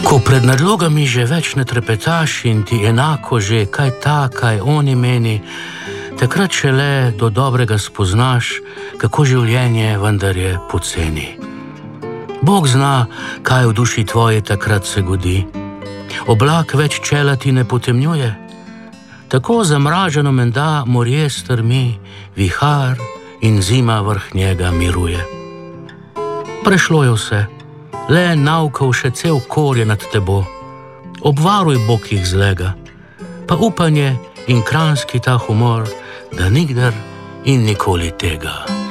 Ko pred nadlogami že več ne trepetaš in ti enako že kaj ta, kaj oni meni, takrat šele do dobrega spoznaš, kako življenje vendar je poceni. Bog zna, kaj v duši tvoje takrat se godi. Oblak več čela ti ne potemnjuje, tako zamraženo menda morje strmi, vihar in zima vrh njega miruje. Prešlo je vse, le navkal še cel korje nad tebo. Obvaruj Bog jih zlega, pa upanje in kranski ta humor, da nikdar in nikoli tega.